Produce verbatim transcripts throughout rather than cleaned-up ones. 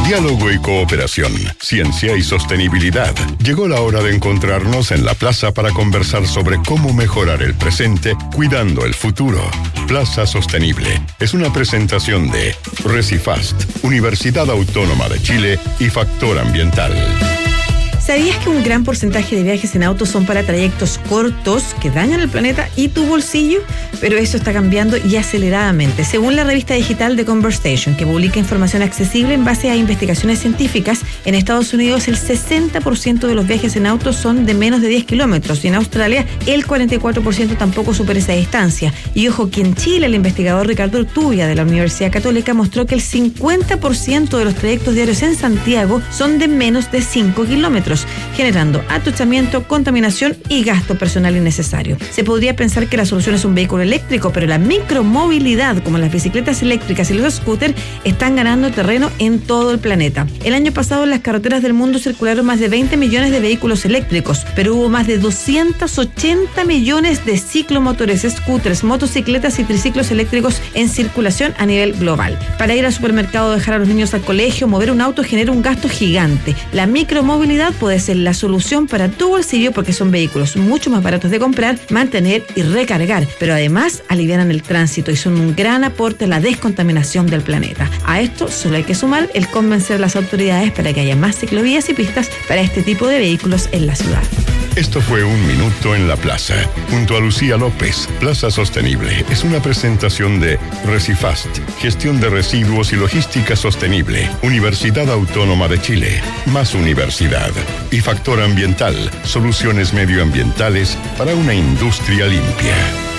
Diálogo y cooperación, ciencia y sostenibilidad. Llegó la hora de encontrarnos en la plaza para conversar sobre cómo mejorar el presente cuidando el futuro. Plaza Sostenible es una presentación de Recifast, Universidad Autónoma de Chile y Factor Ambiental. ¿Sabías que un gran porcentaje de viajes en auto son para trayectos cortos que dañan el planeta y tu bolsillo? Pero eso está cambiando y aceleradamente. Según la revista digital The Conversation, que publica información accesible en base a investigaciones científicas, en Estados Unidos el sesenta por ciento de los viajes en auto son de menos de diez kilómetros y en Australia el cuarenta y cuatro por ciento tampoco supera esa distancia. Y ojo que en Chile el investigador Ricardo Urtubia de la Universidad Católica mostró que el cincuenta por ciento de los trayectos diarios en Santiago son de menos de cinco kilómetros. Generando atochamiento, contaminación y gasto personal innecesario. Se podría pensar que la solución es un vehículo eléctrico, pero la micromovilidad, como las bicicletas eléctricas y los scooters, están ganando terreno en todo el planeta. El año pasado en las carreteras del mundo circularon más de veinte millones de vehículos eléctricos, pero hubo más de doscientos ochenta millones de ciclomotores, scooters, motocicletas y triciclos eléctricos en circulación a nivel global. Para ir al supermercado, dejar a los niños al colegio, mover un auto genera un gasto gigante. La micromovilidad puede puede ser la solución para tu bolsillo porque son vehículos mucho más baratos de comprar, mantener y recargar, pero además alivianan el tránsito y son un gran aporte a la descontaminación del planeta. A esto solo hay que sumar el convencer a las autoridades para que haya más ciclovías y pistas para este tipo de vehículos en la ciudad. Esto fue Un Minuto en la Plaza, junto a Lucía López. Plaza Sostenible es una presentación de Recifast, Gestión de Residuos y Logística Sostenible, Universidad Autónoma de Chile, Más Universidad, y Factor Ambiental, soluciones medioambientales para una industria limpia.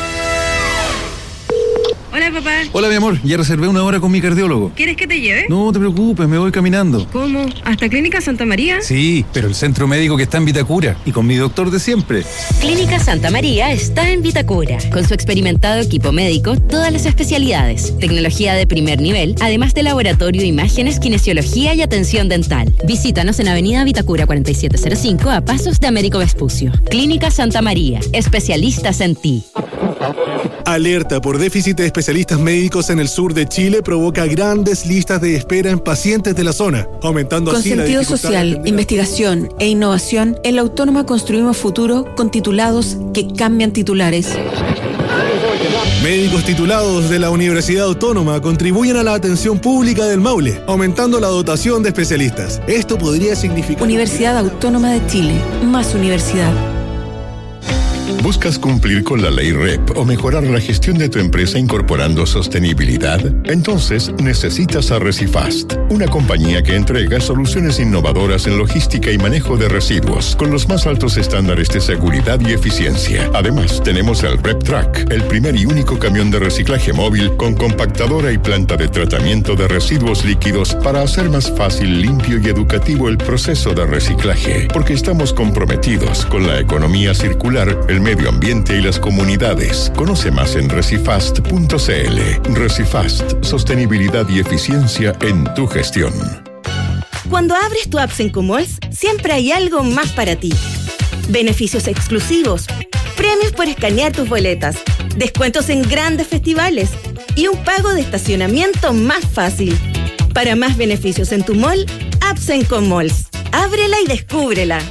Hola, papá. Hola, mi amor. Ya reservé una hora con mi cardiólogo. ¿Quieres que te lleve? No te preocupes, me voy caminando. ¿Cómo? ¿Hasta Clínica Santa María? Sí, pero el centro médico que está en Vitacura y con mi doctor de siempre. Clínica Santa María está en Vitacura. Con su experimentado equipo médico, todas las especialidades, tecnología de primer nivel, además de laboratorio, imágenes, kinesiología y atención dental. Visítanos en Avenida Vitacura cuarenta y siete cero cinco a pasos de Américo Vespucio. Clínica Santa María, especialistas en ti. Alerta por déficit de especialistas médicos en el sur de Chile provoca grandes listas de espera en pacientes de la zona, aumentando con así la sentido dificultad social, de atender. investigación e innovación, en la Autónoma construimos futuro con titulados que cambian titulares. Médicos titulados de la Universidad Autónoma contribuyen a la atención pública del Maule, aumentando la dotación de especialistas. Esto podría significar... Universidad Autónoma de Chile, más universidad. ¿Buscas cumplir con la ley R E P o mejorar la gestión de tu empresa incorporando sostenibilidad? Entonces necesitas a Recifast, una compañía que entrega soluciones innovadoras en logística y manejo de residuos con los más altos estándares de seguridad y eficiencia. Además, tenemos el RepTrack, el primer y único camión de reciclaje móvil con compactadora y planta de tratamiento de residuos líquidos para hacer más fácil, limpio y educativo el proceso de reciclaje, porque estamos comprometidos con la economía circular, el medio ambiente y las comunidades. Conoce más en recifast punto c l. Recifast, sostenibilidad y eficiencia en tu gestión. Cuando abres tu app en Comols, siempre hay algo más para ti. Beneficios exclusivos, premios por escanear tus boletas, descuentos en grandes festivales y un pago de estacionamiento más fácil. Para más beneficios en tu mall, apps en Comols. Ábrela y descúbrela.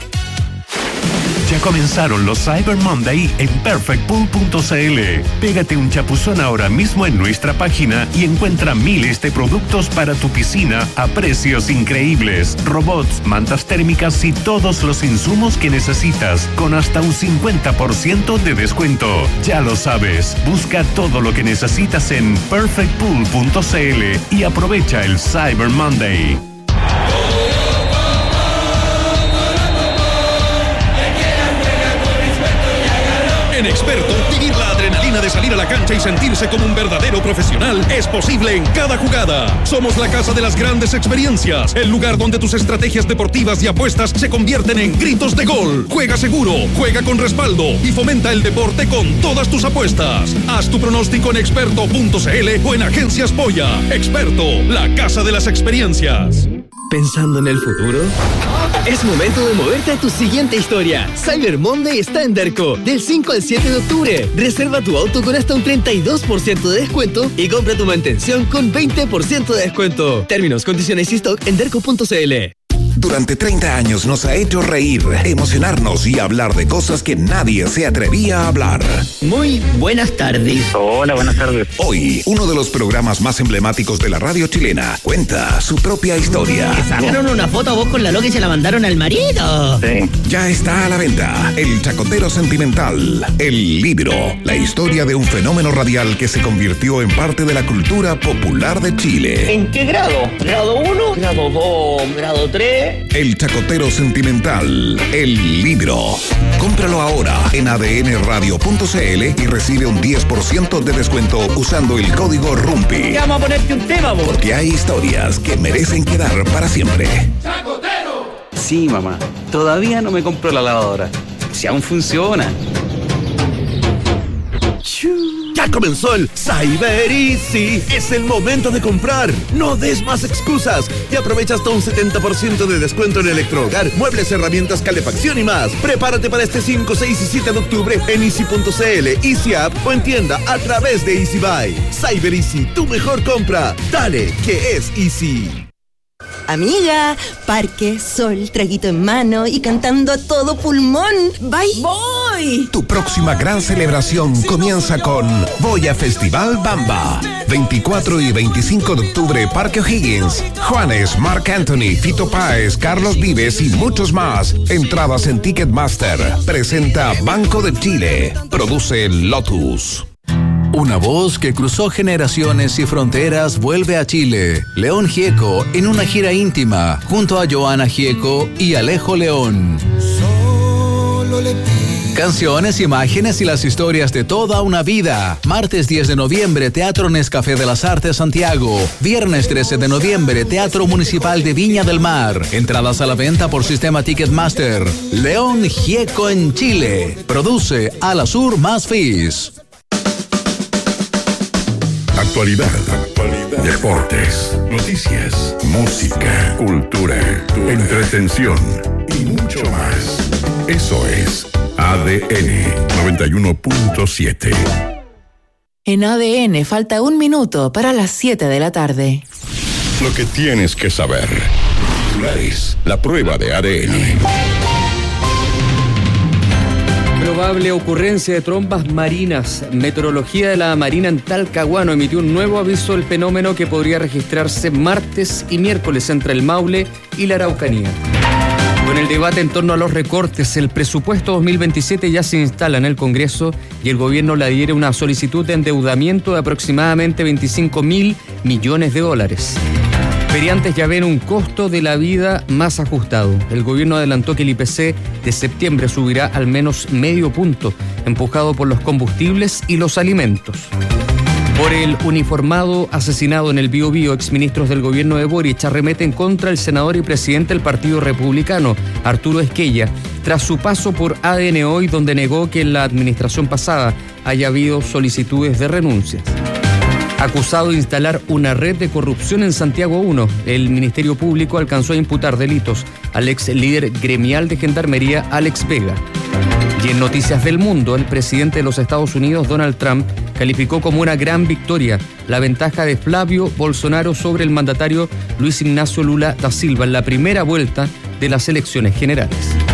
Ya comenzaron los Cyber Monday en perfect pool punto c l. Pégate un chapuzón ahora mismo en nuestra página y encuentra miles de productos para tu piscina a precios increíbles. Robots, mantas térmicas y todos los insumos que necesitas con hasta un cincuenta por ciento de descuento. Ya lo sabes, busca todo lo que necesitas en perfect pool punto c l y aprovecha el Cyber Monday. En Experto, vivir la adrenalina de salir a la cancha y sentirse como un verdadero profesional es posible en cada jugada. Somos la casa de las grandes experiencias, el lugar donde tus estrategias deportivas y apuestas se convierten en gritos de gol. Juega seguro, juega con respaldo y fomenta el deporte con todas tus apuestas. Haz tu pronóstico en experto punto c l o en Agencias Polla. Experto, la casa de las experiencias. ¿Pensando en el futuro? Es momento de moverte a tu siguiente historia. Cyber Monday está en Derco, del cinco al siete de octubre. Reserva tu auto con hasta un treinta y dos por ciento de descuento y compra tu mantención con veinte por ciento de descuento. Términos, condiciones y stock en derco punto c l. Durante treinta años nos ha hecho reír, emocionarnos y hablar de cosas que nadie se atrevía a hablar. Muy buenas tardes. Hola, buenas tardes. Hoy, uno de los programas más emblemáticos de la radio chilena cuenta su propia historia. ¿Que sacaron una foto a vos con la loca y se la mandaron al marido? Sí. Ya está a la venta El Chacotero Sentimental, el libro, la historia de un fenómeno radial que se convirtió en parte de la cultura popular de Chile. ¿En qué grado? ¿Grado uno? ¿Grado dos? ¿Grado tres? El Chacotero Sentimental, el libro. Cómpralo ahora en a d n radio punto c l y recibe un diez por ciento de descuento usando el código RUMPI. Vamos a ponerte un tema, vos. Porque hay historias que merecen quedar para siempre. ¡Chacotero! Sí, mamá. Todavía no me compro la lavadora. Si aún funciona. Ya comenzó el Cyber Easy. Es el momento de comprar. No des más excusas y aprovecha hasta un setenta por ciento de descuento en electrohogar, muebles, herramientas, calefacción y más. Prepárate para este cinco, seis y siete de octubre en easy punto c l, Easy App o en tienda a través de Easy Buy. Cyber Easy, tu mejor compra. Dale, que es Easy. Amiga, parque, sol, traguito en mano y cantando a todo pulmón. ¡Bye! ¡Voy! Tu próxima gran celebración comienza con Voy a Festival Bamba. veinticuatro y veinticinco de octubre, Parque O'Higgins. Juanes, Marc Anthony, Fito Páez, Carlos Vives y muchos más. Entradas en Ticketmaster. Presenta Banco de Chile. Produce Lotus. Una voz que cruzó generaciones y fronteras vuelve a Chile. León Gieco en una gira íntima junto a Joana Gieco y Alejo León. Canciones, imágenes y las historias de toda una vida. Martes diez de noviembre, Teatro Nescafé de las Artes Santiago. Viernes trece de noviembre, Teatro Municipal de Viña del Mar. Entradas a la venta por sistema Ticketmaster. León Gieco en Chile. Produce Alasur más Fizz. Actualidad, actualidad, deportes, noticias, música, cultura, entretención y mucho más. Eso es A D N noventa y uno punto siete. En A D N falta un minuto para las siete de la tarde. Lo que tienes que saber. Titulares, la prueba de A D N. Probable ocurrencia de trombas marinas. Meteorología de la Marina en Talcahuano emitió un nuevo aviso del fenómeno que podría registrarse martes y miércoles entre el Maule y la Araucanía. Con el debate en torno a los recortes, el presupuesto dos mil veintisiete ya se instala en el Congreso y el gobierno le adhiere una solicitud de endeudamiento de aproximadamente veinticinco mil millones de dólares. Feriantes ya ven un costo de la vida más ajustado. El gobierno adelantó que el I P C de septiembre subirá al menos medio punto, empujado por los combustibles y los alimentos. Por el uniformado asesinado en el Biobío, exministros del gobierno de Boric arremeten contra el senador y presidente del Partido Republicano, Arturo Esquella, tras su paso por A D N Hoy, donde negó que en la administración pasada haya habido solicitudes de renuncias. Acusado de instalar una red de corrupción en Santiago uno, el Ministerio Público alcanzó a imputar delitos al ex líder gremial de Gendarmería, Alex Vega. Y en Noticias del Mundo, el presidente de los Estados Unidos, Donald Trump, calificó como una gran victoria la ventaja de Flavio Bolsonaro sobre el mandatario Luis Ignacio Lula da Silva en la primera vuelta de las elecciones generales.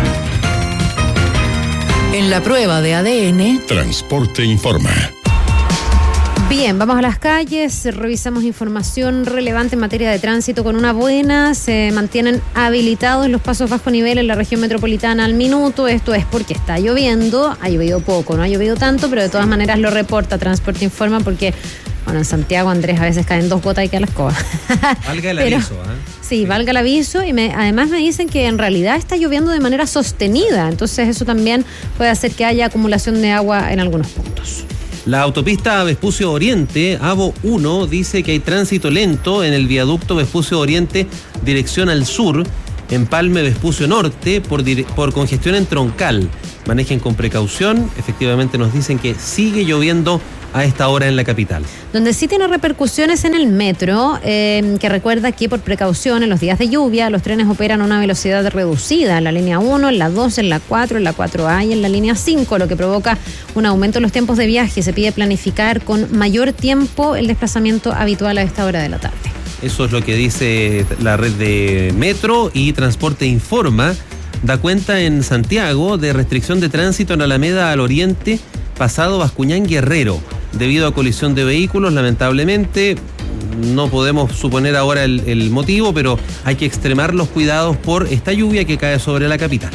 En la prueba de A D N, Transporte Informa. Bien, vamos a las calles, revisamos información relevante en materia de tránsito con una buena. Se mantienen habilitados los pasos bajo nivel en la región metropolitana al minuto. Esto es porque está lloviendo, ha llovido poco, no ha llovido tanto, pero de todas maneras lo reporta Transporte Informa porque, bueno, en Santiago, Andrés, a veces caen dos gotas y queda la escoba. Valga el Pero, aviso, ¿eh? Sí, valga el aviso y me, además me dicen que en realidad está lloviendo de manera sostenida, entonces eso también puede hacer que haya acumulación de agua en algunos puntos. La autopista Vespucio Oriente, A V O uno, dice que hay tránsito lento en el viaducto Vespucio Oriente, dirección al sur, Empalme Vespucio Norte, por, dire- por congestión en Troncal. Manejen con precaución, efectivamente nos dicen que sigue lloviendo a esta hora en la capital. Donde sí tiene repercusiones en el metro, eh, que recuerda que por precaución en los días de lluvia los trenes operan a una velocidad reducida, en la línea uno, en la dos, en la cuatro, en la cuatro A y en la línea cinco, lo que provoca un aumento en los tiempos de viaje. Se pide planificar con mayor tiempo el desplazamiento habitual a esta hora de la tarde. Eso es lo que dice la red de Metro, y Transporte Informa da cuenta en Santiago de restricción de tránsito en Alameda al Oriente, pasado Bascuñán Guerrero, debido a colisión de vehículos. Lamentablemente no podemos suponer ahora el, el motivo, pero hay que extremar los cuidados por esta lluvia que cae sobre la capital.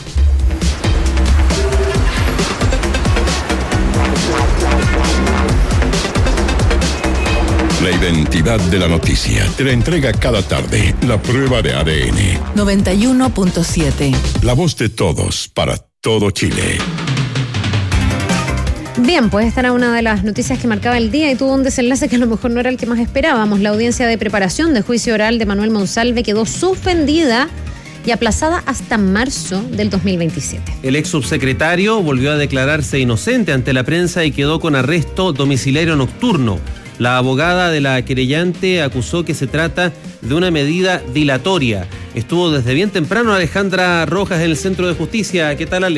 La identidad de la noticia te la entrega cada tarde la prueba de A D N. noventa y uno punto siete. La voz de todos para todo Chile. Bien, pues esta era una de las noticias que marcaba el día y tuvo un desenlace que a lo mejor no era el que más esperábamos. La audiencia de preparación de juicio oral de Manuel Monsalve quedó suspendida y aplazada hasta marzo del dos mil veintisiete. El ex subsecretario volvió a declararse inocente ante la prensa y quedó con arresto domiciliario nocturno. La abogada de la querellante acusó que se trata de una medida dilatoria. Estuvo desde bien temprano Alejandra Rojas en el Centro de Justicia. ¿Qué tal, Ale?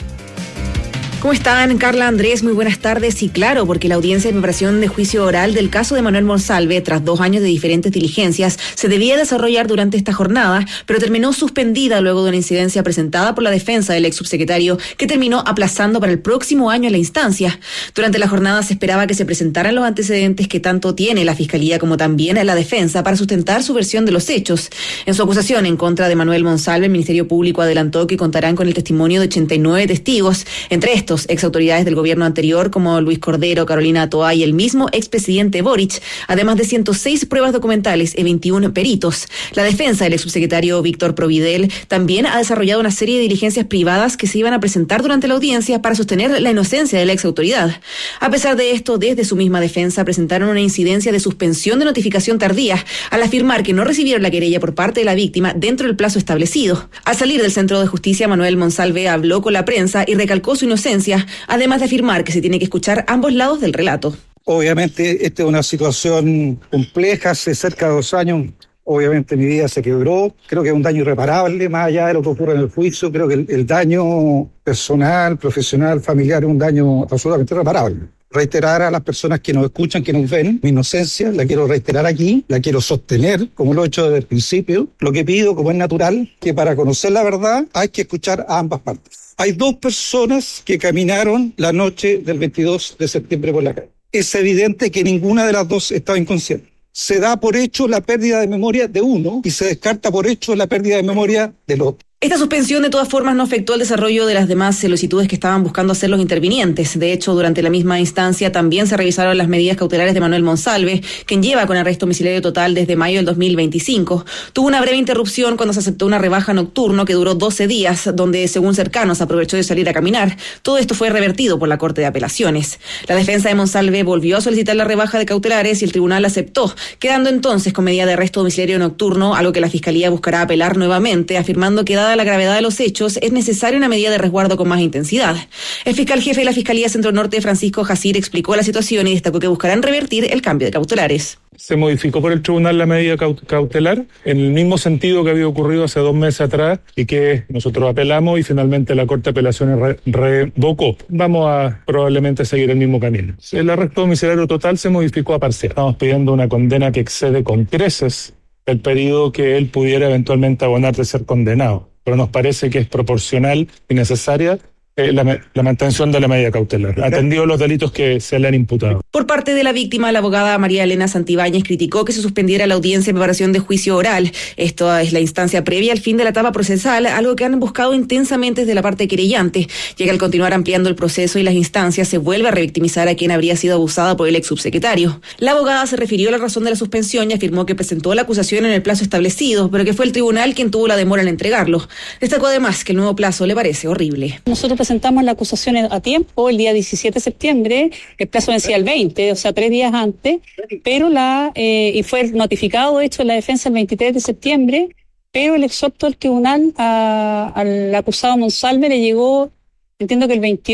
¿Cómo están, Carla, Andrés? Muy buenas tardes. Y claro, porque la audiencia de preparación de juicio oral del caso de Manuel Monsalve, tras dos años de diferentes diligencias, se debía desarrollar durante esta jornada, pero terminó suspendida luego de una incidencia presentada por la defensa del ex subsecretario, que terminó aplazando para el próximo año la instancia. Durante la jornada se esperaba que se presentaran los antecedentes que tanto tiene la Fiscalía como también la defensa para sustentar su versión de los hechos. En su acusación en contra de Manuel Monsalve, el Ministerio Público adelantó que contarán con el testimonio de ochenta y nueve testigos, entre estos ex autoridades del gobierno anterior como Luis Cordero, Carolina Toá y el mismo expresidente Boric, además de ciento seis pruebas documentales y veintiún peritos. La defensa del ex subsecretario Víctor Providel también ha desarrollado una serie de diligencias privadas que se iban a presentar durante la audiencia para sostener la inocencia de la ex autoridad. A pesar de esto, desde su misma defensa presentaron una incidencia de suspensión de notificación tardía al afirmar que no recibieron la querella por parte de la víctima dentro del plazo establecido. Al salir del Centro de Justicia, Manuel Monsalve habló con la prensa y recalcó su inocencia, además de afirmar que se tiene que escuchar ambos lados del relato. Obviamente esta es una situación compleja. Hace cerca de dos años, obviamente mi vida se quebró. Creo que es un daño irreparable, más allá de lo que ocurre en el juicio. Creo que el, el daño personal, profesional, familiar es un daño absolutamente irreparable. Reiterar a las personas que nos escuchan, que nos ven, mi inocencia, la quiero reiterar aquí, la quiero sostener, como lo he hecho desde el principio. Lo que pido, como es natural, que para conocer la verdad hay que escuchar a ambas partes. Hay dos personas que caminaron la noche del veintidós de septiembre por la calle. Es evidente que ninguna de las dos estaba inconsciente. Se da por hecho la pérdida de memoria de uno y se descarta por hecho la pérdida de memoria del otro. Esta suspensión de todas formas no afectó el desarrollo de las demás solicitudes que estaban buscando hacer los intervinientes. De hecho, durante la misma instancia también se revisaron las medidas cautelares de Manuel Monsalve, quien lleva con arresto domiciliario total desde mayo del dos mil veinticinco. Tuvo una breve interrupción cuando se aceptó una rebaja nocturno que duró doce días, donde según cercanos aprovechó de salir a caminar. Todo esto fue revertido por la Corte de Apelaciones. La defensa de Monsalve volvió a solicitar la rebaja de cautelares y el tribunal aceptó, quedando entonces con medida de arresto domiciliario nocturno, algo que la Fiscalía buscará apelar nuevamente, afirmando que dada la gravedad de los hechos, es necesaria una medida de resguardo con más intensidad. El fiscal jefe de la Fiscalía Centro Norte, Francisco Jacir, explicó la situación y destacó que buscarán revertir el cambio de cautelares. Se modificó por el tribunal la medida cautelar en el mismo sentido que había ocurrido hace dos meses atrás y que nosotros apelamos y finalmente la Corte de Apelaciones re revocó. Vamos a probablemente seguir el mismo camino. El arresto domiciliario total se modificó a parcial. Estamos pidiendo una condena que excede con creces el periodo que él pudiera eventualmente abonar de ser condenado. Pero nos parece que es proporcional y necesaria Eh, la, la mantención de la medida cautelar, atendido los delitos que se le han imputado. Por parte de la víctima, la abogada María Elena Santibáñez criticó que se suspendiera la audiencia de preparación de juicio oral. Esto es la instancia previa al fin de la etapa procesal, algo que han buscado intensamente desde la parte querellante, ya que al continuar ampliando el proceso y las instancias se vuelve a revictimizar a quien habría sido abusada por el ex subsecretario. La abogada se refirió a la razón de la suspensión y afirmó que presentó la acusación en el plazo establecido, pero que fue el tribunal quien tuvo la demora en entregarlo. Destacó además que el nuevo plazo le parece horrible. Nosotros presentamos la acusación a tiempo, el día diecisiete de septiembre, el plazo vencía el veinte, o sea, tres días antes, pero la eh, y fue notificado, de hecho, en la defensa el veintitrés de septiembre, pero el exhorto del tribunal a, al acusado Monsalve le llegó, entiendo que el veintiocho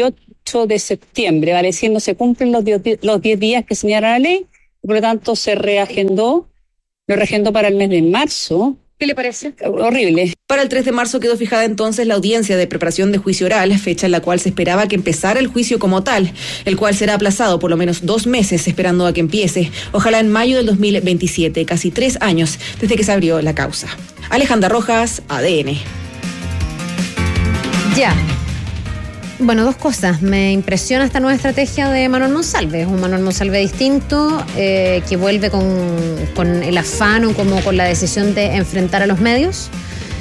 ocho de septiembre, vale decir, no se cumplen los diez, los diez días que señala la ley, por lo tanto se reagendó, lo reagendó para el mes de marzo. ¿Qué le parece? Horrible. Para el tres de marzo quedó fijada entonces la audiencia de preparación de juicio oral, fecha en la cual se esperaba que empezara el juicio como tal, el cual será aplazado por lo menos dos meses esperando a que empiece, ojalá en mayo del dos mil veintisiete, casi tres años desde que se abrió la causa. Alejandra Rojas, A D N. Ya. Bueno, dos cosas. Me impresiona esta nueva estrategia de Manuel Monsalve. Es un Manuel Monsalve distinto, eh, que vuelve con, con el afán o como con la decisión de enfrentar a los medios.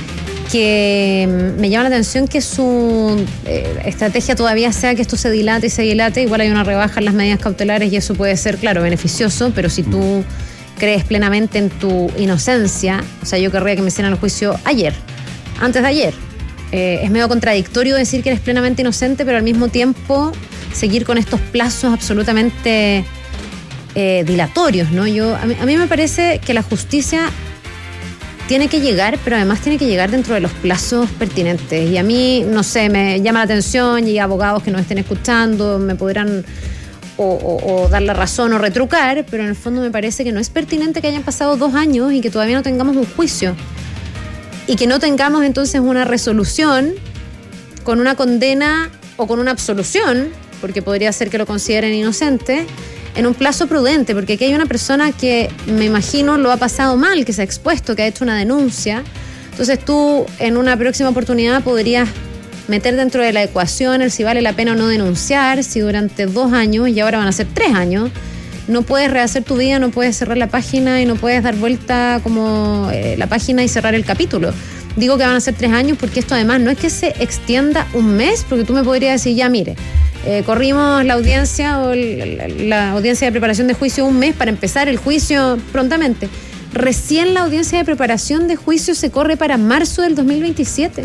Que me llama la atención que su eh, estrategia todavía sea que esto se dilate y se dilate. Igual hay una rebaja en las medidas cautelares y eso puede ser, claro, beneficioso, pero si tú crees plenamente en tu inocencia, o sea, yo querría que me hicieran el juicio ayer, antes de ayer. Eh, es medio contradictorio decir que eres plenamente inocente, pero al mismo tiempo seguir con estos plazos absolutamente eh, dilatorios, ¿no? Yo, a mí, a mí me parece que la justicia tiene que llegar, pero además tiene que llegar dentro de los plazos pertinentes. Y a mí, no sé, me llama la atención y abogados que nos estén escuchando me podrán o, o, o dar la razón o retrucar, pero en el fondo me parece que no es pertinente que hayan pasado dos años y que todavía no tengamos un juicio. Y que no tengamos entonces una resolución con una condena o con una absolución, porque podría ser que lo consideren inocente, en un plazo prudente, porque aquí hay una persona que me imagino lo ha pasado mal, que se ha expuesto, que ha hecho una denuncia. Entonces tú en una próxima oportunidad podrías meter dentro de la ecuación el si vale la pena o no denunciar, si durante dos años, y ahora van a ser tres años, no puedes rehacer tu vida, no puedes cerrar la página y no puedes dar vuelta como eh, la página y cerrar el capítulo. Digo que van a ser tres años porque esto además no es que se extienda un mes, porque tú me podrías decir, ya mire, eh, corrimos la audiencia o el, la audiencia de preparación de juicio un mes para empezar el juicio prontamente. Recién la audiencia de preparación de juicio se corre para marzo del dos mil veintisiete.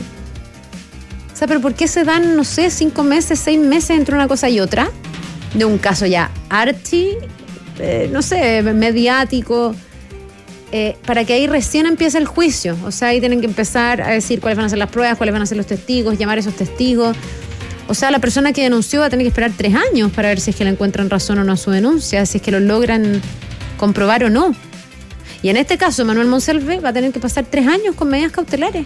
O sea, pero ¿por qué se dan, no sé, cinco meses, seis meses entre una cosa y otra? De un caso ya archi, eh, no sé, mediático, eh, para que ahí recién empiece el juicio. O sea, ahí tienen que empezar a decir cuáles van a ser las pruebas, cuáles van a ser los testigos, llamar a esos testigos. O sea, la persona que denunció va a tener que esperar tres años para ver si es que le encuentran razón o no a su denuncia, si es que lo logran comprobar o no. Y en este caso, Manuel Monsalve va a tener que pasar tres años con medidas cautelares.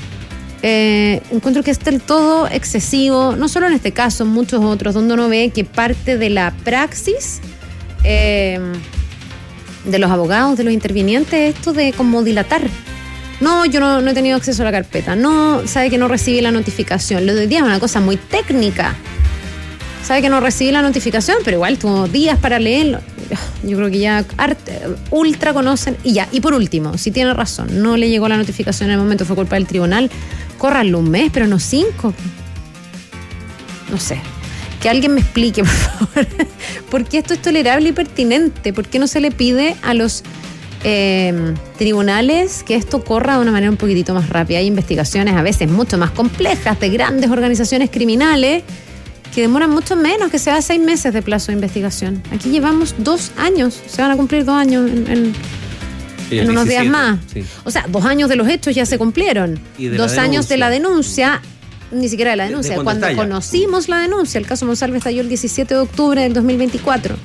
Eh, encuentro que es del todo excesivo, no solo en este caso, en muchos otros, donde uno ve que parte de la praxis eh, de los abogados, de los intervinientes, esto de como dilatar. No, yo no, no he tenido acceso a la carpeta. No, sabe que no recibí la notificación. Lo de hoy día es una cosa muy técnica. Sabe que no recibí la notificación, pero igual tuvo días para leerlo. Yo creo que ya arte, ultra conocen. Y ya, y por último, si tiene razón, no le llegó la notificación en el momento, fue culpa del tribunal, córranlo un mes, pero no cinco. No sé. Que alguien me explique, por favor, por qué esto es tolerable y pertinente. ¿Por qué no se le pide a los eh, tribunales que esto corra de una manera un poquitito más rápida? Hay investigaciones a veces mucho más complejas de grandes organizaciones criminales que demoran mucho menos, que se da seis meses de plazo de investigación. Aquí llevamos dos años, se van a cumplir dos años en, en, en unos días más. Sí. O sea, dos años de los hechos ya se cumplieron. Dos años de la denuncia, ni siquiera de la denuncia. De, de cuando estalla. Conocimos la denuncia, el caso Monsalve estalló el diecisiete de octubre del dos mil veinticuatro.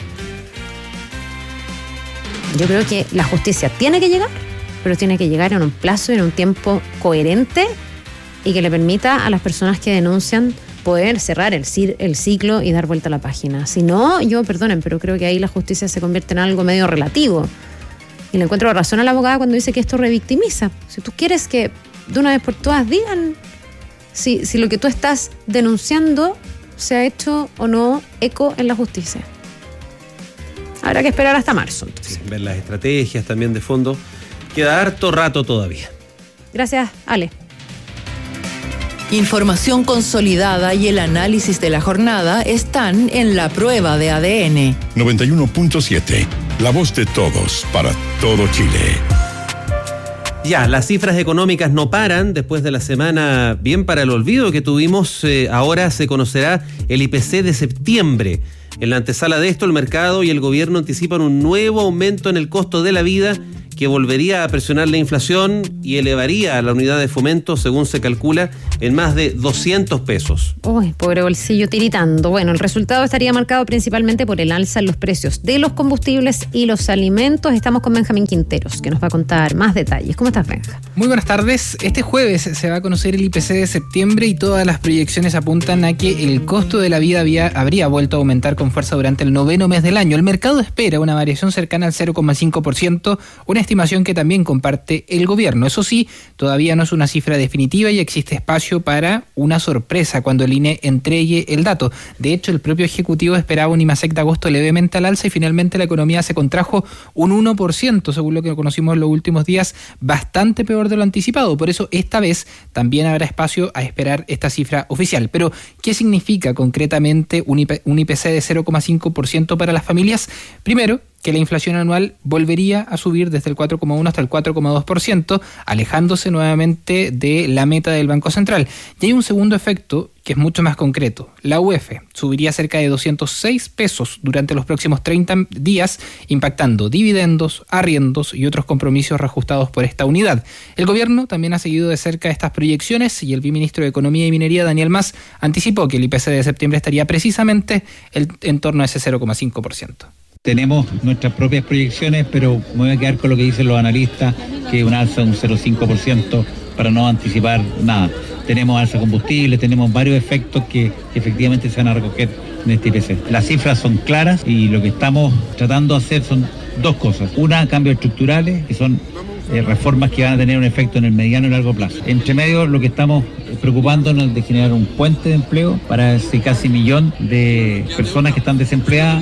Yo creo que la justicia tiene que llegar, pero tiene que llegar en un plazo y en un tiempo coherente y que le permita a las personas que denuncian poder cerrar el, el ciclo y dar vuelta a la página. Si no, yo, perdonen, pero creo que ahí la justicia se convierte en algo medio relativo. Y le encuentro razón a la abogada cuando dice que esto revictimiza. Si tú quieres que de una vez por todas digan si, si lo que tú estás denunciando se ha hecho o no eco en la justicia. Habrá que esperar hasta marzo. Sí, ver las estrategias también de fondo. Queda harto rato todavía. Gracias, Ale. Información consolidada y el análisis de la jornada están en La Prueba de A D N. noventa y uno punto siete, la voz de todos, para todo Chile. Ya, las cifras económicas no paran después de la semana bien para el olvido que tuvimos. Eh, ahora se conocerá el I P C de septiembre. En la antesala de esto, el mercado y el gobierno anticipan un nuevo aumento en el costo de la vida que volvería a presionar la inflación y elevaría la unidad de fomento, según se calcula, en más de doscientos pesos. Uy, pobre bolsillo tiritando. Bueno, el resultado estaría marcado principalmente por el alza en los precios de los combustibles y los alimentos. Estamos con Benjamín Quinteros, que nos va a contar más detalles. ¿Cómo estás, Benja? Muy buenas tardes. Este jueves se va a conocer el I P C de septiembre y todas las proyecciones apuntan a que el costo de la vida había, habría vuelto a aumentar con fuerza durante el noveno mes del año. El mercado espera una variación cercana al cero coma cinco por ciento, una estimación que también comparte el gobierno. Eso sí, todavía no es una cifra definitiva y existe espacio para una sorpresa cuando el I N E entregue el dato. De hecho, el propio Ejecutivo esperaba un IMASEC de agosto levemente al alza y finalmente la economía se contrajo un uno por ciento, según lo que conocimos en los últimos días, bastante peor de lo anticipado. Por eso, esta vez también habrá espacio a esperar esta cifra oficial. Pero, ¿qué significa concretamente un I P C de cero coma cinco por ciento para las familias? Primero, que la inflación anual volvería a subir desde el cuatro coma uno hasta el cuatro coma dos por ciento, alejándose nuevamente de la meta del Banco Central. Y hay un segundo efecto que es mucho más concreto. La U E F subiría cerca de doscientos seis pesos durante los próximos treinta días, impactando dividendos, arriendos y otros compromisos reajustados por esta unidad. El gobierno también ha seguido de cerca estas proyecciones y el viceministro de Economía y Minería, Daniel Mas, anticipó que el I P C de septiembre estaría precisamente el, en torno a ese cero coma cinco por ciento. Tenemos nuestras propias proyecciones, pero me voy a quedar con lo que dicen los analistas, que es un alza de un cero coma cinco por ciento para no anticipar nada. Tenemos alza de combustible, tenemos varios efectos que, que efectivamente se van a recoger en este I P C. Las cifras son claras y lo que estamos tratando de hacer son dos cosas. Una, cambios estructurales, que son eh, reformas que van a tener un efecto en el mediano y largo plazo. Entre medio, lo que estamos preocupándonos es de generar un puente de empleo para ese casi millón de personas que están desempleadas.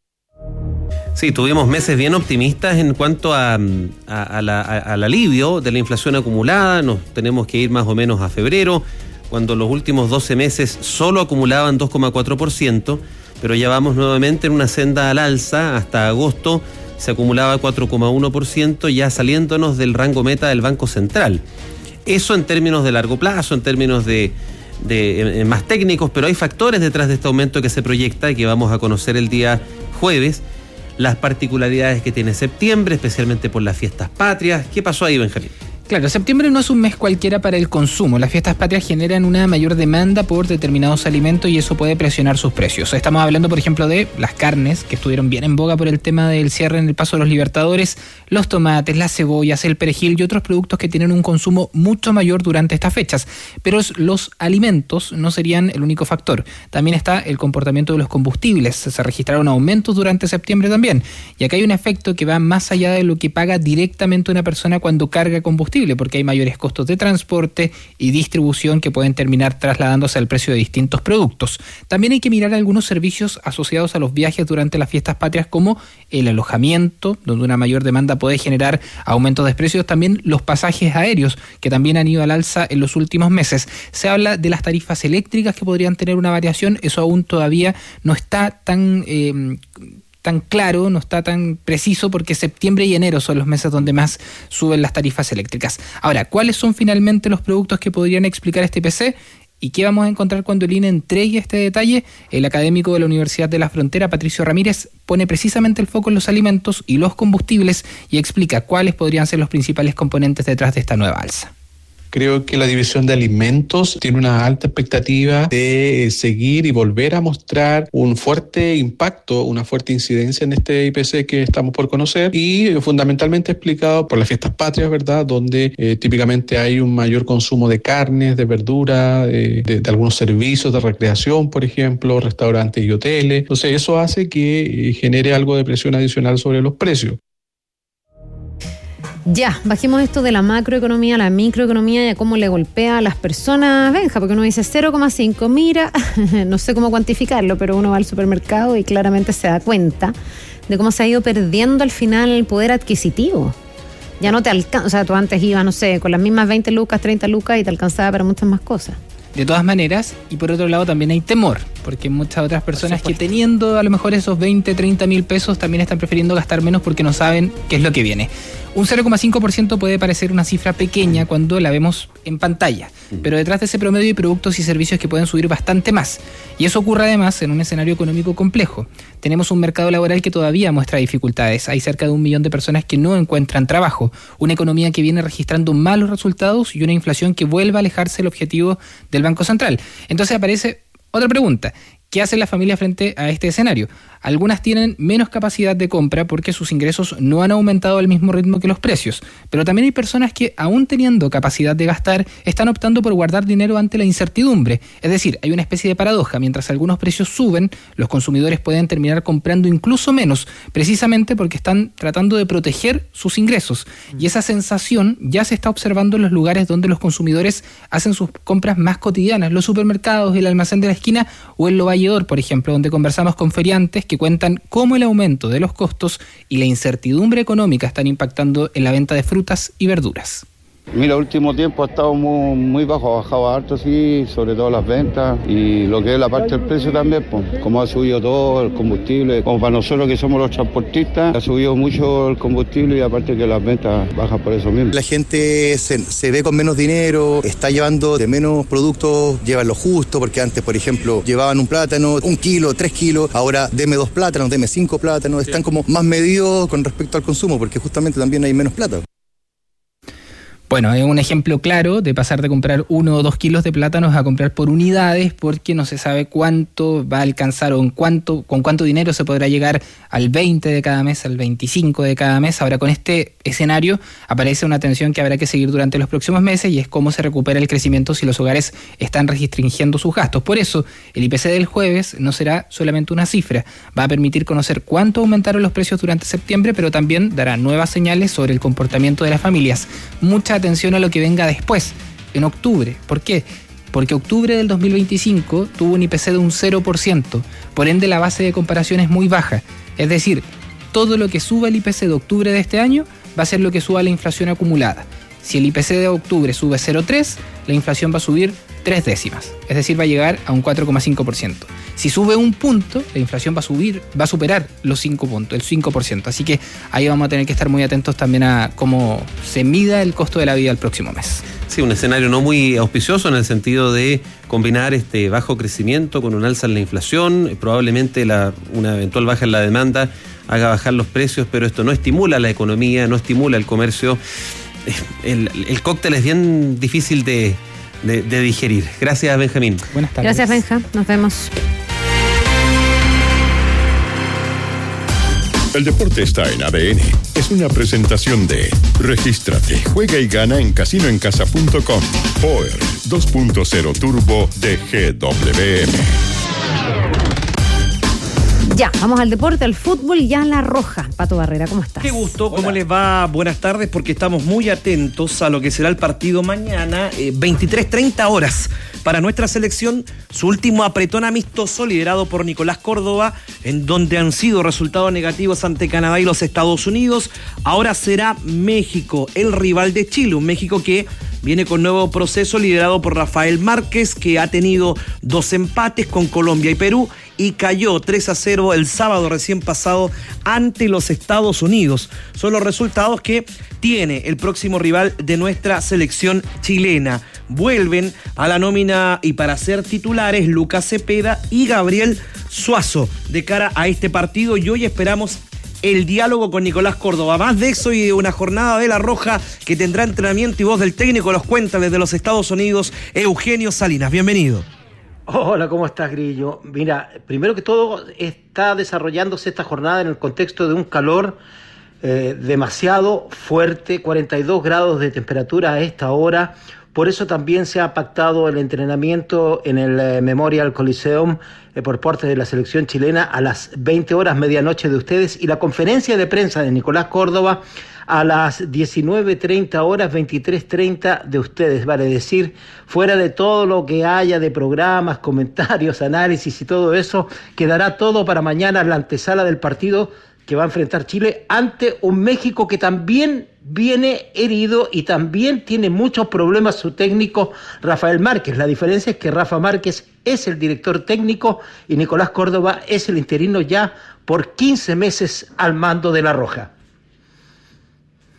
Sí, tuvimos meses bien optimistas en cuanto a, a, a la, a, al alivio de la inflación acumulada. Nos tenemos que ir más o menos a febrero, cuando los últimos doce meses solo acumulaban dos coma cuatro por ciento, pero ya vamos nuevamente en una senda al alza. Hasta agosto se acumulaba cuatro coma uno por ciento, ya saliéndonos del rango meta del Banco Central. Eso en términos de largo plazo, en términos de, de eh, más técnicos, pero hay factores detrás de este aumento que se proyecta y que vamos a conocer el día jueves. Las particularidades que tiene septiembre, especialmente por las fiestas patrias. ¿Qué pasó ahí, Benjamín? Claro, septiembre no es un mes cualquiera para el consumo. Las fiestas patrias generan una mayor demanda por determinados alimentos y eso puede presionar sus precios. Estamos hablando, por ejemplo, de las carnes, que estuvieron bien en boga por el tema del cierre en el Paso de los Libertadores, los tomates, las cebollas, el perejil y otros productos que tienen un consumo mucho mayor durante estas fechas. Pero los alimentos no serían el único factor. También está el comportamiento de los combustibles. Se registraron aumentos durante septiembre también. Y acá hay un efecto que va más allá de lo que paga directamente una persona cuando carga combustible, porque hay mayores costos de transporte y distribución que pueden terminar trasladándose al precio de distintos productos. También hay que mirar algunos servicios asociados a los viajes durante las fiestas patrias, como el alojamiento, donde una mayor demanda puede generar aumentos de precios. También los pasajes aéreos, que también han ido al alza en los últimos meses. Se habla de las tarifas eléctricas que podrían tener una variación. Eso aún todavía no está tan... Eh, tan claro, no está tan preciso, porque septiembre y enero son los meses donde más suben las tarifas eléctricas. Ahora, ¿cuáles son finalmente los productos que podrían explicar este I P C? ¿Y qué vamos a encontrar cuando el I N E entregue este detalle? El académico de la Universidad de la Frontera, Patricio Ramírez, pone precisamente el foco en los alimentos y los combustibles y explica cuáles podrían ser los principales componentes detrás de esta nueva alza. Creo que la división de alimentos tiene una alta expectativa de seguir y volver a mostrar un fuerte impacto, una fuerte incidencia en este I P C que estamos por conocer, y fundamentalmente explicado por las fiestas patrias, ¿verdad?, donde eh, típicamente hay un mayor consumo de carnes, de verdura, eh, de, de algunos servicios de recreación, por ejemplo, restaurantes y hoteles. Entonces eso hace que eh, genere algo de presión adicional sobre los precios. Ya, bajemos esto de la macroeconomía a la microeconomía y a cómo le golpea a las personas, Benja, porque uno dice cero coma cinco, mira, no sé cómo cuantificarlo, pero uno va al supermercado y claramente se da cuenta de cómo se ha ido perdiendo al final el poder adquisitivo. Ya no te alcanza, o sea, tú antes ibas, no sé, con las mismas veinte lucas, treinta lucas y te alcanzaba para muchas más cosas. De todas maneras, y por otro lado también hay temor, porque muchas otras personas que teniendo a lo mejor esos veinte, treinta mil pesos también están prefiriendo gastar menos porque no saben qué es lo que viene. Un cero coma cinco por ciento puede parecer una cifra pequeña cuando la vemos en pantalla, pero detrás de ese promedio hay productos y servicios que pueden subir bastante más. Y eso ocurre además en un escenario económico complejo. Tenemos un mercado laboral que todavía muestra dificultades. Hay cerca de un millón de personas que no encuentran trabajo, una economía que viene registrando malos resultados y una inflación que vuelve a alejarse del objetivo del Banco Central. Entonces aparece otra pregunta. ¿Qué hacen las familias frente a este escenario? Algunas tienen menos capacidad de compra porque sus ingresos no han aumentado al mismo ritmo que los precios, pero también hay personas que, aún teniendo capacidad de gastar, están optando por guardar dinero ante la incertidumbre. Es decir, hay una especie de paradoja. Mientras algunos precios suben, los consumidores pueden terminar comprando incluso menos, precisamente porque están tratando de proteger sus ingresos. Y esa sensación ya se está observando en los lugares donde los consumidores hacen sus compras más cotidianas, los supermercados, el almacén de la esquina o el Valledor, por ejemplo, donde conversamos con feriantes que cuentan cómo el aumento de los costos y la incertidumbre económica están impactando en la venta de frutas y verduras. Mira, último tiempo ha estado muy, muy bajo, ha bajado harto, sí, sobre todo las ventas y lo que es la parte del precio también, pues, como ha subido todo el combustible, como para nosotros que somos los transportistas, ha subido mucho el combustible y aparte que las ventas bajan por eso mismo. La gente se, se ve con menos dinero, está llevando de menos productos, llevan lo justo, porque antes, por ejemplo, llevaban un plátano, un kilo, tres kilos, ahora deme dos plátanos, deme cinco plátanos, están como más medidos con respecto al consumo, porque justamente también hay menos plata. Bueno, es un ejemplo claro de pasar de comprar uno o dos kilos de plátanos a comprar por unidades porque no se sabe cuánto va a alcanzar o en cuánto, con cuánto dinero se podrá llegar al veinte de cada mes, al veinticinco de cada mes. Ahora, con este escenario aparece una tensión que habrá que seguir durante los próximos meses y es cómo se recupera el crecimiento si los hogares están restringiendo sus gastos. Por eso, el I P C del jueves no será solamente una cifra, va a permitir conocer cuánto aumentaron los precios durante septiembre, pero también dará nuevas señales sobre el comportamiento de las familias. Mucha atención a lo que venga después, en octubre. ¿Por qué? Porque octubre del dos mil veinticinco tuvo un I P C de un cero por ciento, por ende la base de comparación es muy baja. Es decir, todo lo que suba el I P C de octubre de este año va a ser lo que suba la inflación acumulada. Si el I P C de octubre sube cero coma tres, la inflación va a subir tres décimas, es decir, va a llegar a un cuatro coma cinco por ciento. Si sube un punto, la inflación va a subir, va a superar los cinco puntos, el cinco por ciento. Así que ahí vamos a tener que estar muy atentos también a cómo se mida el costo de la vida el próximo mes. Sí, un escenario no muy auspicioso en el sentido de combinar este bajo crecimiento con un alza en la inflación, probablemente la, una eventual baja en la demanda haga bajar los precios, pero esto no estimula la economía, no estimula el comercio. El, el cóctel es bien difícil de, de, de digerir. Gracias, Benjamín. Buenas tardes. Gracias, Benja. Nos vemos. El deporte está en A D N. Es una presentación de Regístrate, juega y gana en casino en casa punto com. Power dos punto cero Turbo de G W M. Ya, vamos al deporte, al fútbol y ya a La Roja. Pato Barrera, ¿cómo estás? Qué gusto, ¿cómo les va? Buenas tardes, porque estamos muy atentos a lo que será el partido mañana, eh, veintitrés treinta horas, para nuestra selección, su último apretón amistoso liderado por Nicolás Córdoba, en donde han sido resultados negativos ante Canadá y los Estados Unidos. Ahora será México, el rival de Chile, un México que viene con nuevo proceso liderado por Rafael Márquez, que ha tenido dos empates con Colombia y Perú y cayó tres a cero el sábado recién pasado ante los Estados Unidos. Son los resultados que tiene el próximo rival de nuestra selección chilena. Vuelven a la nómina y para ser titulares Lucas Cepeda y Gabriel Suazo de cara a este partido, y hoy esperamos el diálogo con Nicolás Córdoba. Más de eso y de una jornada de La Roja que tendrá entrenamiento y voz del técnico los cuenta desde los Estados Unidos, Eugenio Salinas. Bienvenido. Hola, ¿cómo estás, Grillo? Mira, primero que todo está desarrollándose esta jornada en el contexto de un calor eh, demasiado fuerte, cuarenta y dos grados de temperatura a esta hora. Por eso también se ha pactado el entrenamiento en el eh, Memorial Coliseum eh, por parte de la selección chilena a las veinte horas, medianoche de ustedes, y la conferencia de prensa de Nicolás Córdoba a las diecinueve treinta horas, veintitrés treinta de ustedes, vale decir, fuera de todo lo que haya de programas, comentarios, análisis y todo eso, quedará todo para mañana en la antesala del partido que va a enfrentar Chile ante un México que también viene herido y también tiene muchos problemas su técnico Rafael Márquez. La diferencia es que Rafa Márquez es el director técnico y Nicolás Córdoba es el interino ya por quince meses al mando de La Roja.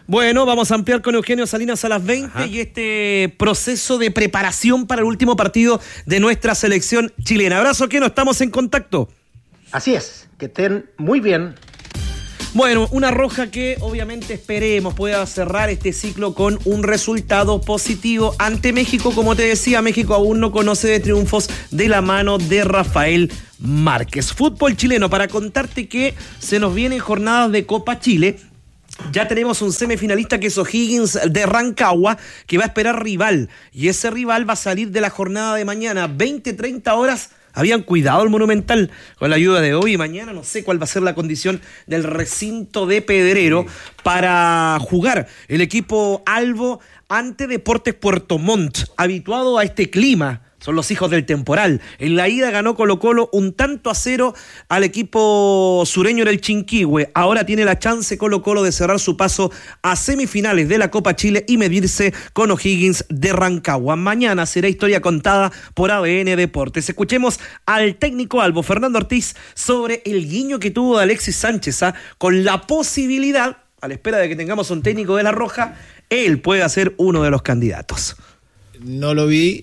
Bueno, vamos a ampliar con Eugenio Salinas a las veinte. Ajá. Y este proceso de preparación para el último partido de nuestra selección chilena. Abrazo, que no estamos en contacto. Así es, que estén muy bien. Bueno, una roja que obviamente esperemos pueda cerrar este ciclo con un resultado positivo ante México. Como te decía, México aún no conoce de triunfos de la mano de Rafael Márquez. Fútbol chileno, para contarte que se nos vienen jornadas de Copa Chile. Ya tenemos un semifinalista que es O'Higgins de Rancagua, que va a esperar rival. Y ese rival va a salir de la jornada de mañana, veinte treinta horas. Habían cuidado el Monumental con la ayuda de hoy y mañana. No sé cuál va a ser la condición del recinto de Pedrero para jugar el equipo albo ante Deportes Puerto Montt, habituado a este clima. Son los hijos del temporal. En la ida ganó Colo-Colo un tanto a cero al equipo sureño en el Chinquihue. Ahora tiene la chance Colo-Colo de cerrar su paso a semifinales de la Copa Chile y medirse con O'Higgins de Rancagua. Mañana será historia contada por A D N Deportes. Escuchemos al técnico albo, Fernando Ortiz, sobre el guiño que tuvo de Alexis Sánchez, ¿ah? con la posibilidad, a la espera de que tengamos un técnico de La Roja, él puede ser uno de los candidatos. No lo vi.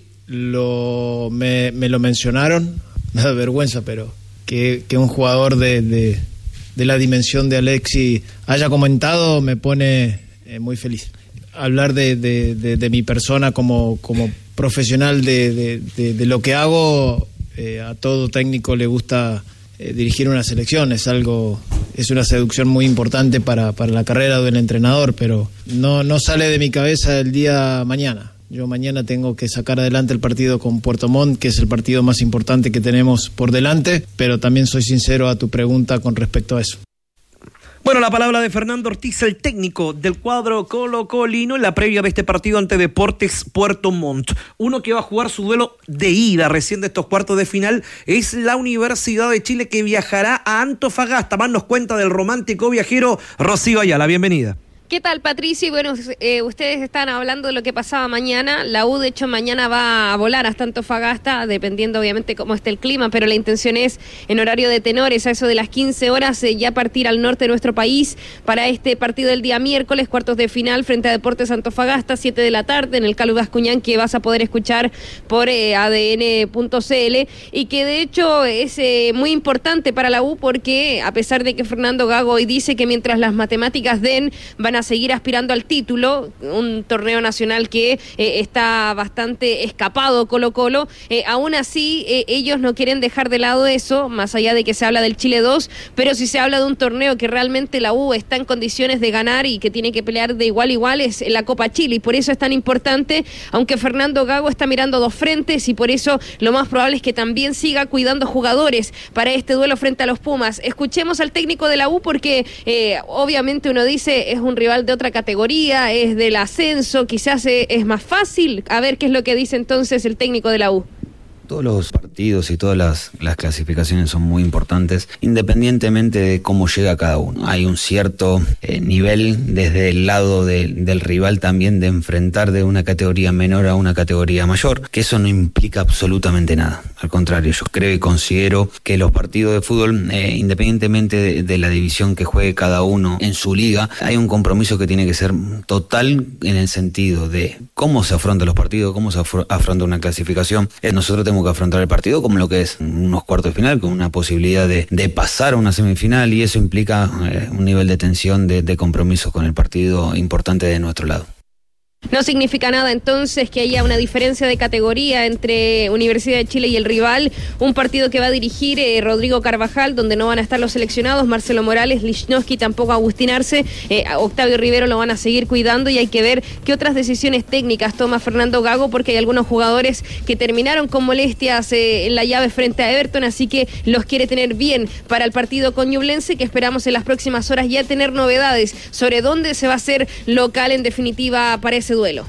Lo, me, me lo mencionaron, me da vergüenza, pero que, que un jugador de, de, de la dimensión de Alexis haya comentado me pone eh, muy feliz. Hablar de, de, de, de mi persona como, como profesional de, de, de, de lo que hago, eh, a todo técnico le gusta eh, dirigir una selección, es algo, es una seducción muy importante para, para la carrera del entrenador, pero no, no sale de mi cabeza el día mañana. Yo mañana tengo que sacar adelante el partido con Puerto Montt, que es el partido más importante que tenemos por delante, pero también soy sincero a tu pregunta con respecto a eso. Bueno, la palabra de Fernando Ortiz, el técnico del cuadro colo-colino en la previa de este partido ante Deportes Puerto Montt. Uno que va a jugar su duelo de ida recién de estos cuartos de final es la Universidad de Chile, que viajará a Antofagasta. Más nos cuenta del romántico viajero Rocío Ayala. Bienvenida. ¿Qué tal, Patricio? Bueno, eh, ustedes están hablando de lo que pasaba mañana. La U, de hecho, mañana va a volar hasta Antofagasta, dependiendo obviamente cómo esté el clima, pero la intención es, en horario de tenores, a eso de las quince horas, eh, ya partir al norte de nuestro país para este partido del día miércoles, cuartos de final frente a Deportes Antofagasta, siete de la tarde, en el Calu Bascuñán, que vas a poder escuchar por eh, A D N punto C L, y que de hecho es eh, muy importante para la U, porque a pesar de que Fernando Gago hoy dice que mientras las matemáticas den, van a seguir aspirando al título, un torneo nacional que eh, está bastante escapado Colo-Colo, eh, aún así eh, ellos no quieren dejar de lado eso, más allá de que se habla del Chile dos, pero si se habla de un torneo que realmente la U está en condiciones de ganar y que tiene que pelear de igual a igual, es la Copa Chile, y por eso es tan importante, aunque Fernando Gago está mirando dos frentes, y por eso lo más probable es que también siga cuidando jugadores para este duelo frente a los Pumas. Escuchemos al técnico de la U, porque eh, obviamente uno dice, es un rival de otra categoría, es del ascenso, quizás es más fácil. A ver qué es lo que dice entonces el técnico de la U. Todos los partidos y todas las, las clasificaciones son muy importantes, independientemente de cómo llega cada uno. Hay un cierto eh, nivel desde el lado de, del rival también de enfrentar de una categoría menor a una categoría mayor, que eso no implica absolutamente nada. Al contrario, yo creo y considero que los partidos de fútbol, eh, independientemente de, de la división que juegue cada uno en su liga, hay un compromiso que tiene que ser total en el sentido de cómo se afrontan los partidos, cómo se afro- afronta una clasificación. Eh, nosotros tenemos que afrontar el partido como lo que es unos cuartos de final, con una posibilidad de, de pasar a una semifinal, y eso implica eh, un nivel de tensión, de, de compromiso con el partido importante de nuestro lado. No significa nada entonces que haya una diferencia de categoría entre Universidad de Chile y el rival. Un partido que va a dirigir eh, Rodrigo Carvajal, donde no van a estar los seleccionados, Marcelo Morales, Lichnowsky, tampoco Agustín Arce, eh, Octavio Rivero lo van a seguir cuidando, y hay que ver qué otras decisiones técnicas toma Fernando Gago, porque hay algunos jugadores que terminaron con molestias eh, en la llave frente a Everton, así que los quiere tener bien para el partido con Ñublense, que esperamos en las próximas horas ya tener novedades sobre dónde se va a hacer local en definitiva para ese duelo.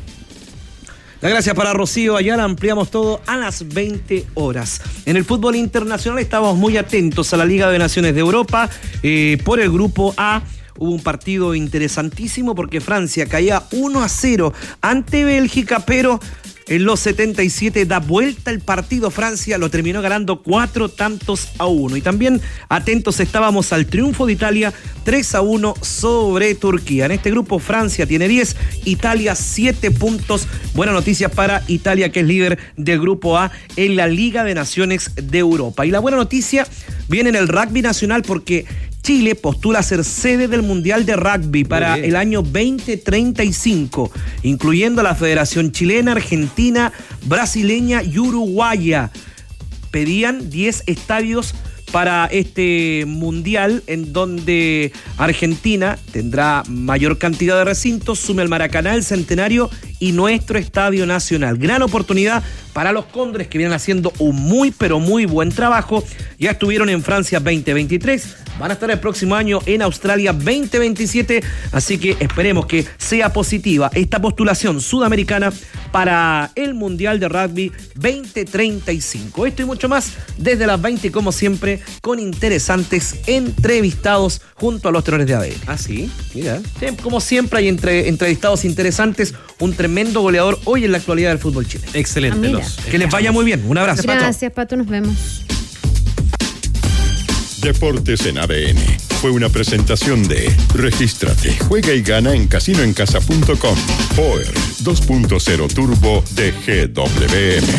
La gracias para Rocío Ayala. Ampliamos todo a las veinte horas. En el fútbol internacional estamos muy atentos a la Liga de Naciones de Europa. Eh, por el grupo A hubo un partido interesantísimo, porque Francia caía uno a cero ante Bélgica, pero en los setenta y siete da vuelta el partido. Francia lo terminó ganando cuatro tantos a uno. Y también atentos estábamos al triunfo de Italia tres a uno sobre Turquía. En este grupo Francia tiene diez, Italia siete puntos. Buena noticia para Italia, que es líder del grupo A en la Liga de Naciones de Europa. Y la buena noticia viene en el rugby nacional, porque Chile postula ser sede del Mundial de Rugby para el año veinte treinta y cinco, incluyendo a la Federación Chilena, Argentina, Brasileña y Uruguaya. Pedían diez estadios para este mundial, en donde Argentina tendrá mayor cantidad de recintos, sume el Maracaná, el Centenario y nuestro Estadio Nacional. Gran oportunidad para los Cóndores, que vienen haciendo un muy pero muy buen trabajo. Ya estuvieron en Francia veinte veintitrés, van a estar el próximo año en Australia veinte veintisiete, así que esperemos que sea positiva esta postulación sudamericana para el Mundial de Rugby veinte treinta y cinco. Esto y mucho más desde las veinte, como siempre, con interesantes entrevistados junto a los tenores de A D N. Ah, sí, mira. Sí, como siempre hay entre, entrevistados interesantes, un tremendo goleador hoy en la actualidad del fútbol chileno. Excelente. Ah, los que les vaya muy bien. Un abrazo. Gracias, Pato. Nos vemos. Deportes en A D N fue una presentación de Regístrate, juega y gana en casino en casa punto com. Power dos punto cero Turbo de G W M.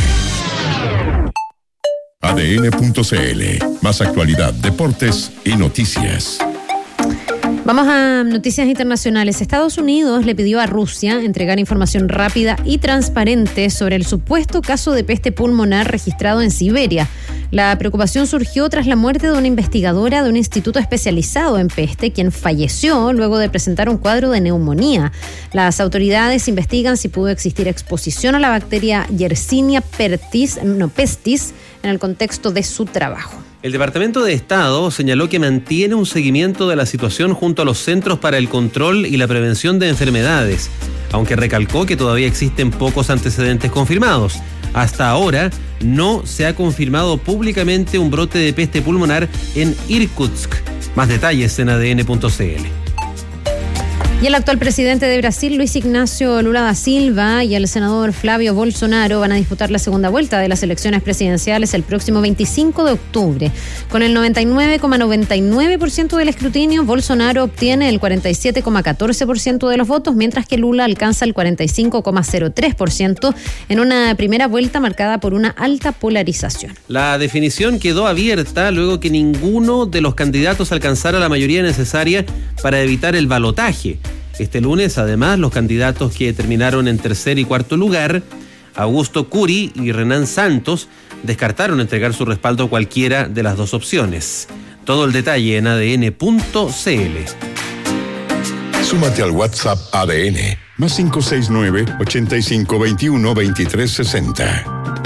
A D N punto C L. Más actualidad, deportes y noticias. Vamos a noticias internacionales. Estados Unidos le pidió a Rusia entregar información rápida y transparente sobre el supuesto caso de peste pulmonar registrado en Siberia. La preocupación surgió tras la muerte de una investigadora de un instituto especializado en peste, quien falleció luego de presentar un cuadro de neumonía. Las autoridades investigan si pudo existir exposición a la bacteria Yersinia pestis, no, pestis en el contexto de su trabajo. El Departamento de Estado señaló que mantiene un seguimiento de la situación junto a los Centros para el Control y la Prevención de Enfermedades, aunque recalcó que todavía existen pocos antecedentes confirmados. Hasta ahora no se ha confirmado públicamente un brote de peste pulmonar en Irkutsk. Más detalles en A D N punto C L. Y el actual presidente de Brasil, Luis Ignacio Lula da Silva, y el senador Flavio Bolsonaro van a disputar la segunda vuelta de las elecciones presidenciales el próximo veinticinco de octubre. Con el noventa y nueve coma noventa y nueve por ciento del escrutinio, Bolsonaro obtiene el cuarenta y siete coma catorce por ciento de los votos, mientras que Lula alcanza el cuarenta y cinco coma cero tres por ciento en una primera vuelta marcada por una alta polarización. La definición quedó abierta luego que ninguno de los candidatos alcanzara la mayoría necesaria para evitar el balotaje. Este lunes, además, los candidatos que terminaron en tercer y cuarto lugar, Augusto Curi y Renan Santos, descartaron entregar su respaldo a cualquiera de las dos opciones. Todo el detalle en A D N punto C L. Súmate al WhatsApp A D N, más cinco seis nueve, ochenta y cinco veintiuno, veintitrés sesenta.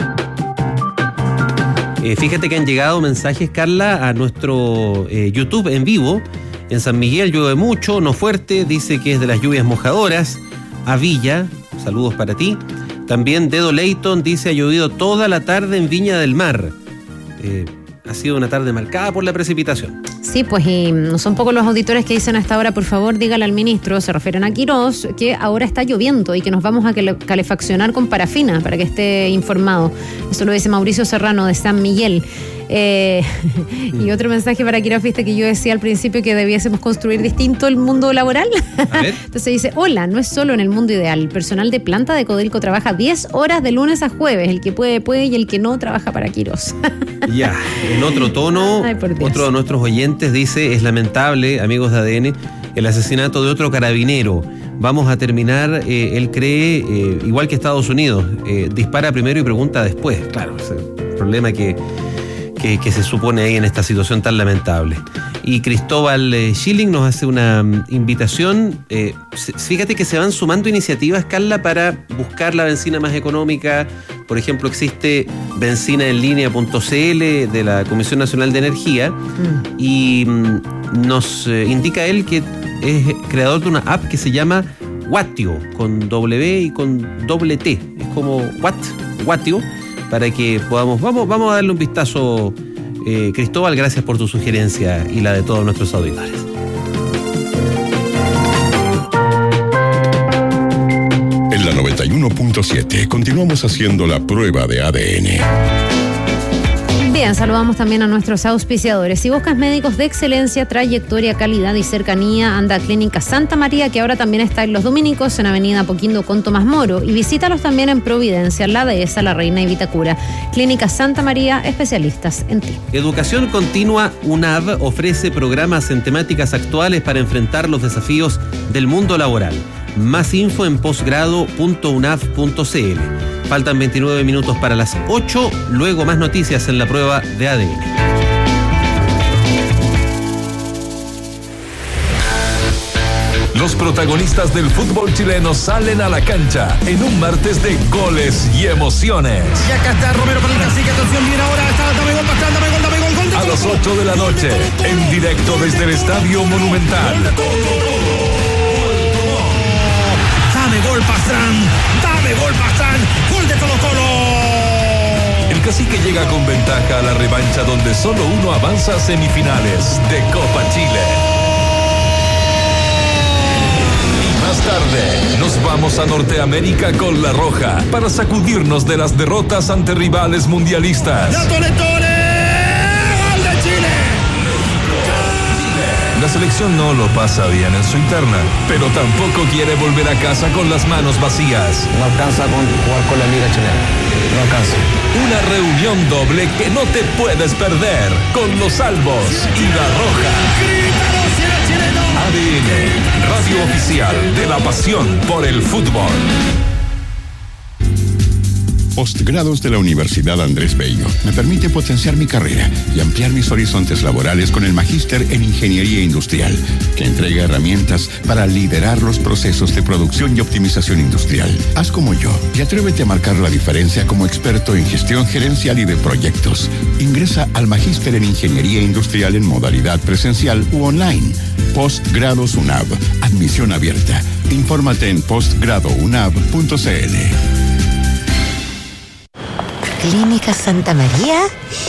Eh, fíjate que han llegado mensajes, Carla, a nuestro eh, YouTube en vivo. En San Miguel llueve mucho, no fuerte, dice que es de las lluvias mojadoras. A Villa, saludos para ti. También Dedo Leighton dice: ha llovido toda la tarde en Viña del Mar. Eh, ha sido una tarde marcada por la precipitación. Sí, pues y no son pocos los auditores que dicen hasta ahora, por favor, dígale al ministro, se refieren a Quirós, que ahora está lloviendo y que nos vamos a calefaccionar con parafina para que esté informado. Eso lo dice Mauricio Serrano de San Miguel. Eh, y otro mensaje para Quirós, viste que yo decía al principio que debiésemos construir distinto el mundo laboral. Entonces dice: hola, no es solo en el mundo ideal. El personal de planta de Codelco trabaja diez horas de lunes a jueves. El que puede, puede, y el que no, trabaja para Quirós. Ya, en otro tono, Ay, otro de nuestros oyentes dice: es lamentable, amigos de A D N, el asesinato de otro carabinero. Vamos a terminar, eh, él cree, eh, igual que Estados Unidos, eh, dispara primero y pregunta después. Claro, es el problema que... Que, que se supone ahí en esta situación tan lamentable. Y Cristóbal eh, Schilling nos hace una um, invitación. Eh, fíjate que se van sumando iniciativas, Carla, para buscar la benzina más económica. Por ejemplo, existe benzina en línea punto C L de la Comisión Nacional de Energía mm. y um, nos eh, indica él que es creador de una app que se llama Wattio, con W y con doble T. Es como Watt, Wattio, para que podamos, vamos, vamos a darle un vistazo, eh, Cristóbal, gracias por tu sugerencia y la de todos nuestros auditores. En la noventa y uno punto siete. Continuamos haciendo la prueba de A D N. Bien, saludamos también a nuestros auspiciadores. Si buscas médicos de excelencia, trayectoria, calidad y cercanía, anda a Clínica Santa María, que ahora también está en Los Dominicos, en Avenida Apoquindo con Tomás Moro. Y visítalos también en Providencia, La Dehesa, La Reina y Vitacura. Clínica Santa María, especialistas en ti. Educación Continua UNAV ofrece programas en temáticas actuales para enfrentar los desafíos del mundo laboral. Más info en posgrado punto unav punto c l. Faltan veintinueve minutos para las ocho, luego más noticias en la prueba de A D N. Los protagonistas del fútbol chileno salen a la cancha en un martes de goles y emociones. Y acá está Romero para el cacique, atención, viene ahora, está, dame gol, Pastrán, dame gol, dame gol, gol de A las ocho de la noche, en directo desde el Estadio Monumental. Dame gol, Pastrán, dame gol, Pastrán, gol de Colo Colo. El cacique llega con ventaja a la revancha donde solo uno avanza a semifinales de Copa Chile. Más tarde, nos vamos a Norteamérica con La Roja para sacudirnos de las derrotas ante rivales mundialistas. ¡La Tole Tole! ¡Gol de Chile! La selección no lo pasa bien en su interna, pero tampoco quiere volver a casa con las manos vacías. No alcanza con jugar con la Liga Chilena. No alcanza. Una reunión doble que no te puedes perder con los Albos y La Roja. A D N, radio oficial de la pasión por el fútbol. Postgrados de la Universidad Andrés Bello me permite potenciar mi carrera y ampliar mis horizontes laborales con el Magíster en Ingeniería Industrial, que entrega herramientas para liderar los procesos de producción y optimización industrial. Haz como yo y atrévete a marcar la diferencia como experto en gestión gerencial y de proyectos. Ingresa al Magíster en Ingeniería Industrial en modalidad presencial u online. Postgrados UNAV. Admisión abierta. Infórmate en postgrado unav punto c l. ¿Clínica Santa María?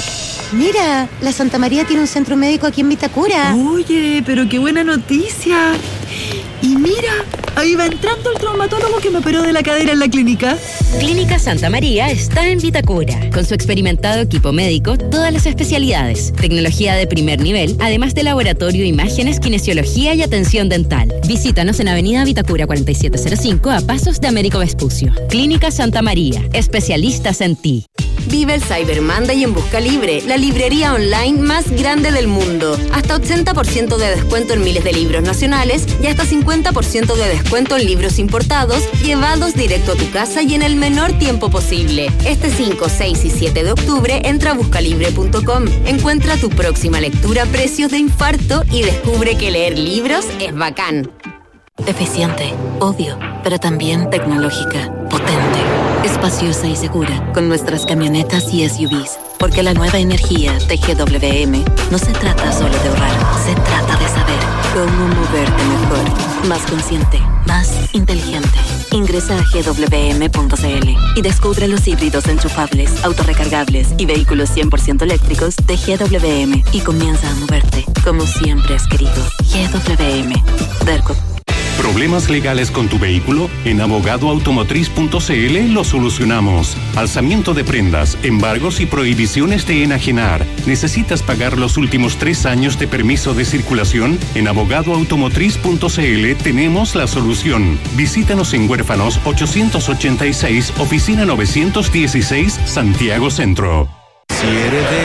Mira, la Santa María tiene un centro médico aquí en Vitacura. Oye, pero qué buena noticia. Y mira, ahí va entrando el traumatólogo que me operó de la cadera en la clínica. Clínica Santa María está en Vitacura. Con su experimentado equipo médico, todas las especialidades, tecnología de primer nivel, además de laboratorio, imágenes, kinesiología y atención dental. Visítanos en Avenida Vitacura cuarenta y siete cero cinco, a pasos de Américo Vespucio. Clínica Santa María, especialistas en ti. Vive el Cyber Monday en Busca Libre, la librería online más grande del mundo. Hasta ochenta por ciento de descuento en miles de libros nacionales y hasta cincuenta por ciento de descuento en libros importados, llevados directo a tu casa y en el menor tiempo posible. Este cinco, seis y siete de octubre entra a buscalibre punto com, encuentra tu próxima lectura a precios de infarto y descubre que leer libros es bacán. Eficiente, obvio, pero también tecnológica, potente, espaciosa y segura, con nuestras camionetas y S U Vs. Porque la nueva energía de G W M no se trata solo de ahorrar, se trata de saber cómo moverte mejor, más consciente, más inteligente. Ingresa a G W M punto c l y descubre los híbridos enchufables, autorrecargables y vehículos cien por ciento eléctricos de G W M y comienza a moverte como siempre has querido. G W M. Derco. ¿Problemas legales con tu vehículo? En abogado automotriz punto c l lo solucionamos. Alzamiento de prendas, embargos y prohibiciones de enajenar. ¿Necesitas pagar los últimos tres años de permiso de circulación? En abogado automotriz punto c l tenemos la solución. Visítanos en Huérfanos ochocientos ochenta y seis, oficina novecientos dieciséis, Santiago Centro. Si eres del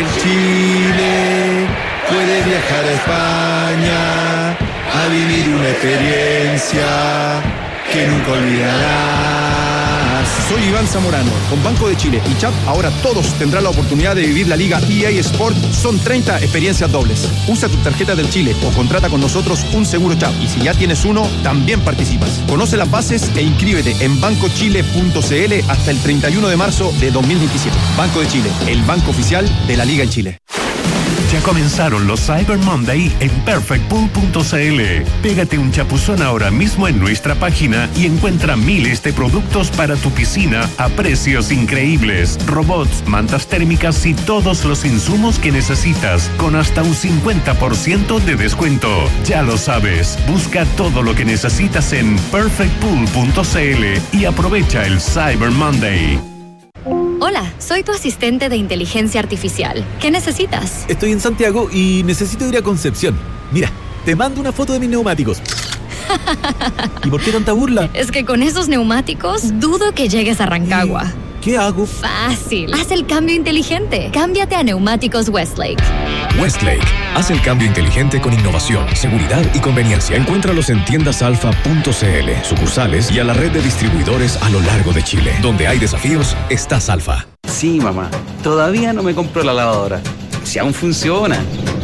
Chile, puedes viajar a España a vivir una experiencia que nunca olvidarás. Soy Iván Zamorano. Con Banco de Chile y C H A P, ahora todos tendrán la oportunidad de vivir la Liga E A Sport. Son treinta experiencias dobles. Usa tu tarjeta del Chile o contrata con nosotros un seguro C H A P. Y si ya tienes uno, también participas. Conoce las bases e inscríbete en banco chile punto c l hasta el treinta y uno de marzo de dos mil veintisiete. Banco de Chile, el banco oficial de la Liga en Chile. Ya comenzaron los Cyber Monday en perfect pool punto c l. Pégate un chapuzón ahora mismo en nuestra página y encuentra miles de productos para tu piscina a precios increíbles. Robots, mantas térmicas y todos los insumos que necesitas con hasta un cincuenta por ciento de descuento. Ya lo sabes, busca todo lo que necesitas en perfect pool punto c l y aprovecha el Cyber Monday. Hola, soy tu asistente de inteligencia artificial. ¿Qué necesitas? Estoy en Santiago y necesito ir a Concepción. Mira, te mando una foto de mis neumáticos. ¿Y por qué tanta burla? Es que con esos neumáticos dudo que llegues a Rancagua. ¿Qué hago? Fácil. Haz el cambio inteligente. Cámbiate a Neumáticos Westlake. Westlake. Haz el cambio inteligente con innovación, seguridad y conveniencia. Encuéntralos en tiendas alfa punto c l, sucursales y a la red de distribuidores a lo largo de Chile. Donde hay desafíos, estás Alfa. Sí, mamá. Todavía no me compro la lavadora. Si aún funciona.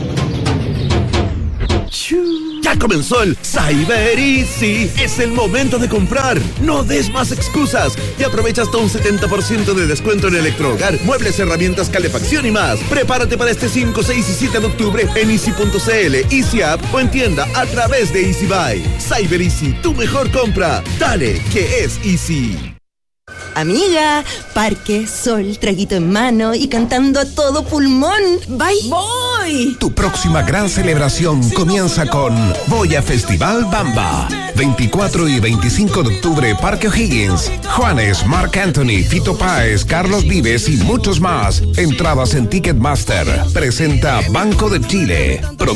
Ya comenzó el Cyber Easy. Es el momento de comprar. No des más excusas y aprovecha hasta un setenta por ciento de descuento en electrohogar, muebles, herramientas, calefacción y más. Prepárate para este cinco, seis y siete de octubre en easy punto c l, Easy App o en tienda a través de Easy Buy. Cyber Easy, tu mejor compra. Dale, que es Easy. Amiga, parque, sol, traguito en mano y cantando a todo pulmón. ¡Bye! ¡Voy! Tu próxima gran celebración comienza con Voya Festival Bamba. veinticuatro y veinticinco de octubre, Parque O'Higgins. Juanes, Marc Anthony, Fito Páez, Carlos Vives y muchos más. Entradas en Ticketmaster. Presenta Banco de Chile.